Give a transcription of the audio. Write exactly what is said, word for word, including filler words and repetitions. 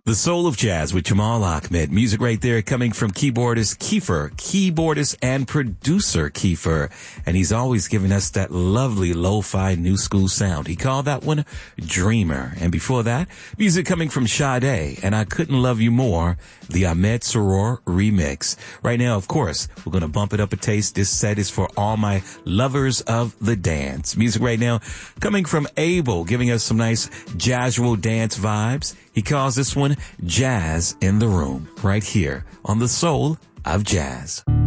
The Soul of Jazz with Jamal Ahmed. Music right there coming from keyboardist Kiefer, keyboardist and producer Kiefer. And he's always giving us that lovely lo-fi new school sound. He called that one Dreamer. And before that, music coming from Sade and I Couldn't Love You More, the Ahmed Soror remix. Right now, of course, we're going to bump it up a taste. This set is for all my lovers of the dance. Music right now coming from Abel, giving us some nice jazzual dance vibes. He calls this one Jazz in the Room, right here on The Soul of Jazz.